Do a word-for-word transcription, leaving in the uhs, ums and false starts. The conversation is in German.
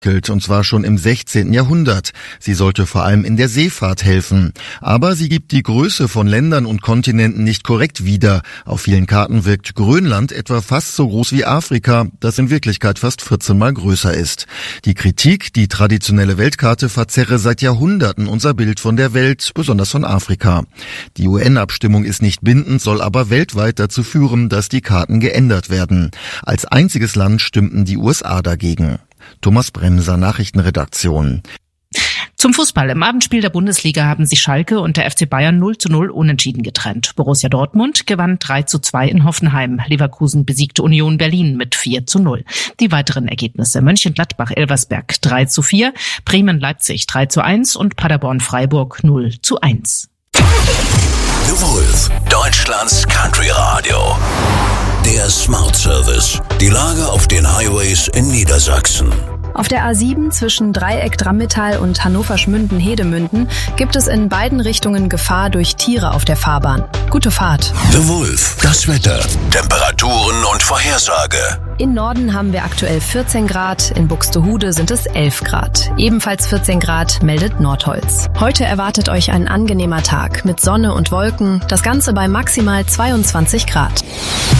und zwar schon im sechzehnten Jahrhundert. Sie sollte vor allem in der Seefahrt helfen. Aber sie gibt die Größe von Ländern und Kontinenten nicht korrekt wieder. Auf vielen Karten wirkt Grönland etwa fast so groß wie Afrika, das in Wirklichkeit fast vierzehn Mal größer ist. Die Kritik, die traditionelle Weltkarte verzerre seit Jahrhunderten unser Bild von der Welt, besonders von Afrika. Die U N-Abstimmung ist nicht bindend, soll aber weltweit dazu führen, dass die Karten geändert werden. Als einziges Land stimmten die U S A dagegen. Thomas Bremser, Nachrichtenredaktion. Zum Fußball. Im Abendspiel der Bundesliga haben sich Schalke und der F C Bayern null zu null unentschieden getrennt. Borussia Dortmund gewann drei zu zwei in Hoffenheim. Leverkusen besiegte Union Berlin mit vier zu null. Die weiteren Ergebnisse: Mönchengladbach-Elversberg drei zu vier, Bremen-Leipzig drei zu eins und Paderborn-Freiburg null zu eins. The Wolf, Deutschlands Country Radio. Der Smart Service. Die Lage auf den Highways in Niedersachsen. Auf der A sieben zwischen Dreieck-Drammittal und Hannover-Schmünden-Hedemünden gibt es in beiden Richtungen Gefahr durch Tiere auf der Fahrbahn. Gute Fahrt. The Wolf, das Wetter, Temperaturen und Vorhersage. In Norden haben wir aktuell vierzehn Grad, in Buxtehude sind es elf Grad. Ebenfalls vierzehn Grad meldet Nordholz. Heute erwartet euch ein angenehmer Tag mit Sonne und Wolken, das Ganze bei maximal zweiundzwanzig Grad.